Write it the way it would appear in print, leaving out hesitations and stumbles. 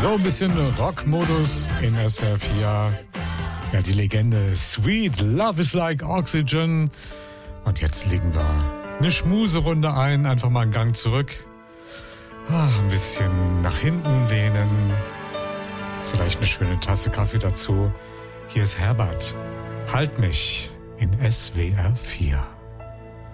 So ein bisschen Rockmodus in SWR 4. Ja, die Legende Sweet Love is Like Oxygen. Und jetzt legen wir eine Schmuserunde ein, einfach mal einen Gang zurück. Ein bisschen nach hinten lehnen. Vielleicht eine schöne Tasse Kaffee dazu. Hier ist Herbert. Halt mich in SWR 4.